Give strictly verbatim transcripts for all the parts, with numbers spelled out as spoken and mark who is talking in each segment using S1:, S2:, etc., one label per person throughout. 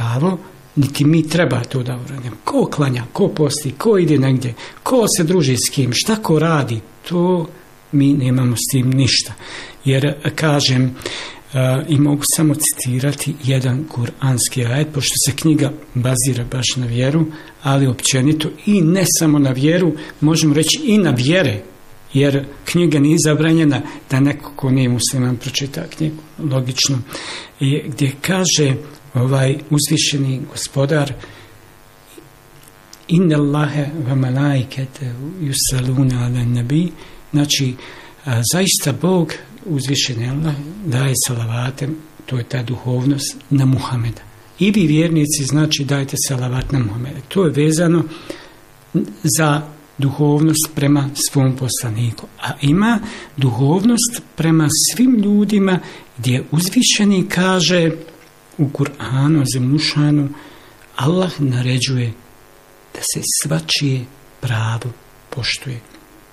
S1: pravo, niti mi treba to da uradimo. Ko klanja, ko posti, ko ide negdje, ko se druži s kim, šta ko radi, to mi nemamo s tim ništa. Jer, kažem, uh, i mogu samo citirati jedan kuranski ajet, pošto se knjiga bazira baš na vjeru, ali općenito i ne samo na vjeru, možemo reći i na vjere, jer knjiga nije zabranjena da neko ko nije musliman pročita knjigu, logično. I gdje kaže ovaj uzvišeni gospodar: inna Allahe wa malaikete yusalluna ala nabi, znači a, zaista Bog, uzvišeni Allah, daje salavatem, to je ta duhovnost, na Muhameda. I vi vjernici, znači, dajte salavat na Muhameda. To je vezano za duhovnost prema svom poslaniku. A ima duhovnost prema svim ljudima gdje uzvišeni kaže u Kur'anu, Zemušanu, Allah naređuje da se svačije pravo poštuje.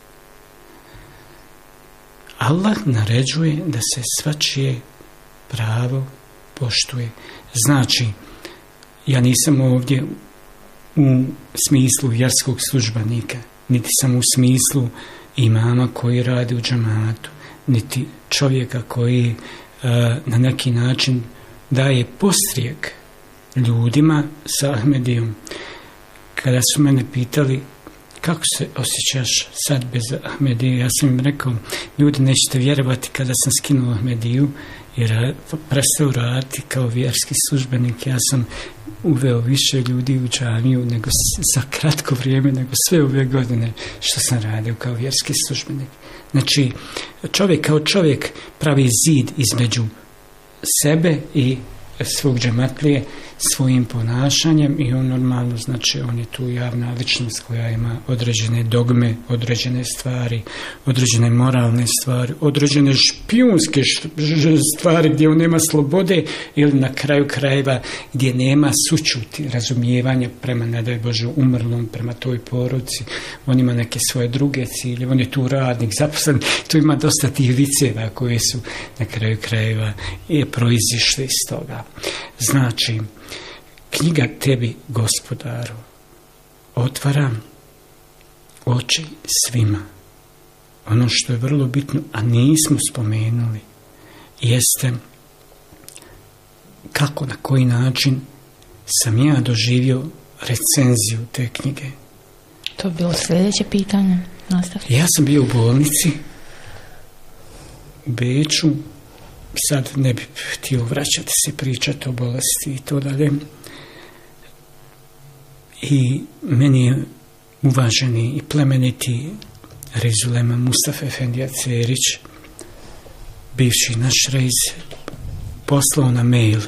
S1: Allah naređuje da se svačije pravo poštuje. Znači, ja nisam ovdje u smislu vjerskog službenika, niti sam u smislu imama koji radi u džamatu, niti čovjeka koji uh, na neki način daje postrijeg ljudima sa Ahmedijom. Kada su mene pitali kako se osjećaš sad bez Ahmedije, ja sam im rekao: ljudi, nećete vjerovati, kada sam skinuo Ahmediju i prestao raditi kao vjerski službenik, ja sam uveo više ljudi u džamiju nego za kratko vrijeme, nego sve ove godine što sam radio kao vjerski službenik. Znači, čovjek kao čovjek pravi zid između sebe i svog džematlije svojim ponašanjem, i on normalno, znači, on je tu javna ličnost koja ima određene dogme, određene stvari, određene moralne stvari, određene špijunske stvari gdje on nema slobode, ili na kraju krajeva gdje nema sućuti, razumijevanja prema, ne daj Bože, umrlom, prema toj poruci. On ima neke svoje druge cilje, on je tu radnik, zaposlen, tu ima dosta tih viceva koje su na kraju krajeva i proizišli iz toga. Znači, knjiga tebi, Gospodaru, otvara oči svima. Ono što je vrlo bitno, a nismo spomenuli, jeste kako, na koji način sam ja doživio recenziju te knjige.
S2: To je bilo sljedeće pitanje. Nastavite.
S1: Ja sam bio u bolnici u Beču. Sad ne bih htio vraćati se, pričati o bolesti i to dalje. I meni je uvaženi i plemeniti Rezulema Mustafa Efendija Cerić, bivši naš reiz, poslao na mail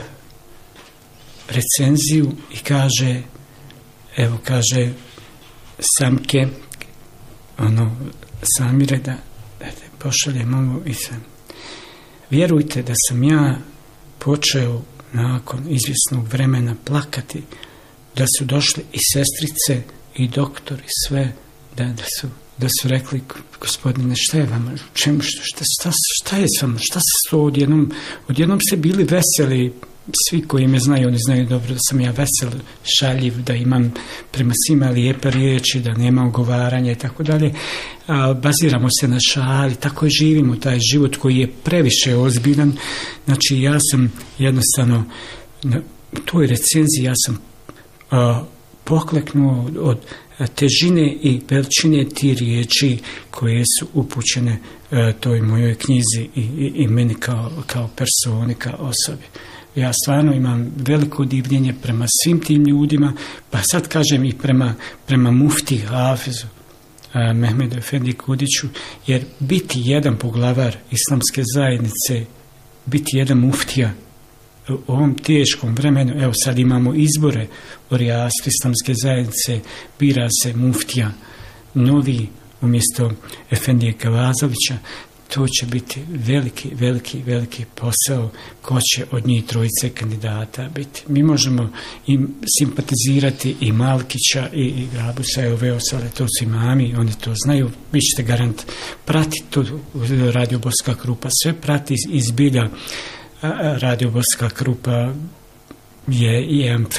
S1: recenziju i kaže, evo, kaže, Samke, ono, Samire, da, da pošaljem ovo i sam. Vjerujte da sam ja počeo nakon izvjesnog vremena plakati, da su došli i sestrice i doktori, sve, da, da, su, da su rekli: gospodine, šta je vama, čemu, šta, šta, šta je s vama, šta se to odjednom, odjednom ste bili veseli. Svi koji me znaju, oni znaju dobro da sam ja vesel, šaljiv, da imam prema svima lijepe riječi, da nema ogovaranja i tako dalje. Baziramo se na šali, tako i živimo taj život koji je previše ozbiljan. Znači, ja sam jednostavno u toj recenziji ja sam a, pokleknuo od težine i veličine ti riječi koje su upućene a, toj mojoj knjizi i, i, i meni kao, kao personi, kao osobi. Ja stvarno imam veliko divljenje prema svim tim ljudima, pa sad kažem i prema, prema mufti Hafizu a, Mehmedu Efendi Kudiću, jer biti jedan poglavar islamske zajednice, biti jedan muftija u ovom teškom vremenu, evo sad imamo izbore u rijastvu islamske zajednice, bira se muftija novi umjesto Efendije Kavazovića. To će biti veliki, veliki, veliki posao ko će od njih trojice kandidata biti. Mi možemo im simpatizirati i Malkića i, i Grabusa, i ove ostale, to su imami, oni to znaju, vi ćete garant pratiti to. Radio Boska Krupa sve prati izbilja. Radio Boska Krupa je jedan